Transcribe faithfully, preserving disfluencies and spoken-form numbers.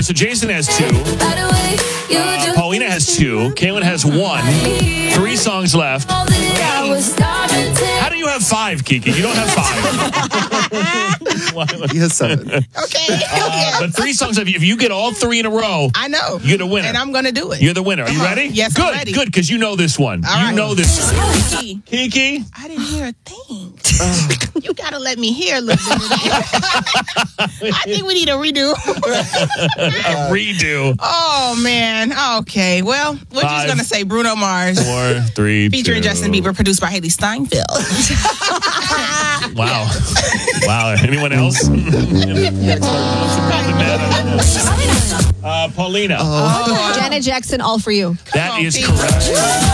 so Jason has two. Uh, Paulina has two. Kaylin has one. Three songs left. How do you have five, Kiki? You don't have five. He has seven. Okay. Uh, but three songs, if you, if you get all three in a row, I know. you're the winner. And I'm going to do it. You're the winner. Are you Come on. ready? Yes, good, I'm ready. Good, because you know this one. All you right. know this. Kiki, Kiki? I didn't hear a thing. You got to let me hear a little bit of that. I think we need a redo. A redo. Oh, man. Okay. Well, we're Five. just going to say Bruno Mars. Four, three, Featuring two. Justin Bieber, produced by Haley Steinfeld. Wow. Wow. Anyone else? uh, Paulina. Oh. Janet Jackson, all for you. That on, is Pete. correct.